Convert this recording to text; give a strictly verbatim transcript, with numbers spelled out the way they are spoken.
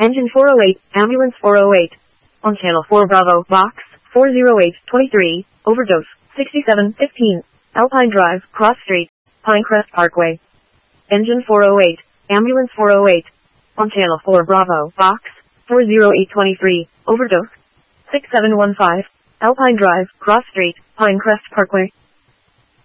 Engine four oh eight, Ambulance four oh eight. On Channel four Bravo, Box four oh eight twenty-three, overdose, sixty-seven fifteen, Alpine Drive, Cross Street, Pinecrest Parkway. Engine four oh eight, Ambulance four oh eight. On Channel four Bravo, Box four oh eight twenty-three, overdose, six seven one five, Alpine Drive, Cross Street, Pinecrest Parkway.